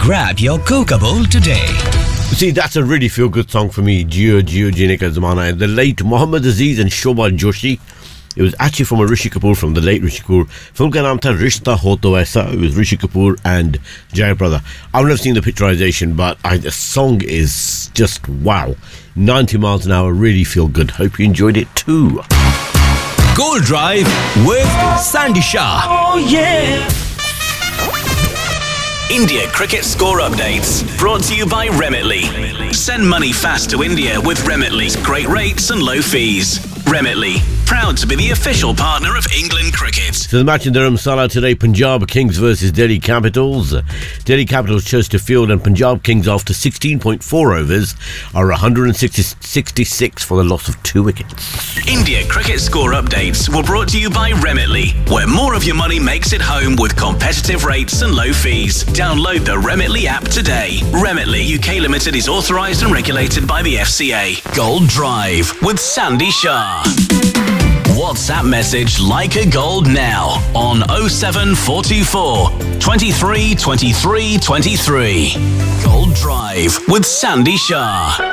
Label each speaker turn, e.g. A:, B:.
A: Grab your Coca Bowl today.
B: See, that's a really feel-good song for me. Jio Jio Jeene Ka Zamana. The late Mohammad Aziz and Shobha Joshi. It was actually from a Rishi Kapoor, from the late Rishi Kapoor. Film ka naam tha Rishta Ho To Aisa. It was Rishi Kapoor and Jaya Prada. I've never seen the picturization, but the song is just wow. 90 miles an hour, really feel good. Hope you enjoyed it too.
A: Gold Drive with Sandy Shah.
C: Oh yeah.
D: India cricket score updates brought to you by Remitly. Send money fast to India with Remitly's great rates and low fees. Remitly, proud to be the official partner of England cricket.
B: So the match in Dharamsala today, Punjab Kings versus Delhi Capitals. Delhi Capitals chose to field, and Punjab Kings, after 16.4 overs, are 166 for the loss of 2 wickets.
D: India cricket score updates were brought to you by Remitly, where more of your money makes it home with competitive rates and low fees. Download the Remitly app today. Remitly UK Limited is authorised and regulated by the FCA. Gold Drive with Sandy Shah. WhatsApp message Like a Gold now on 07424 23 23 23. Gold Drive with Sandy Shah.